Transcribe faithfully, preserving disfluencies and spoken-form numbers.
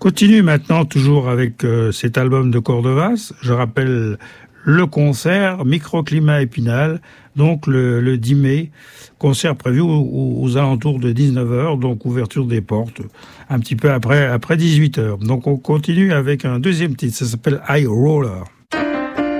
Continue maintenant, toujours avec euh, cet album de Cordovas. Je rappelle le concert Microclimat Épinal, donc le, le dix mai, concert prévu aux, aux alentours de dix-neuf heures, donc ouverture des portes, un petit peu après, après dix-huit heures. Donc on continue avec un deuxième titre, ça s'appelle High Roller.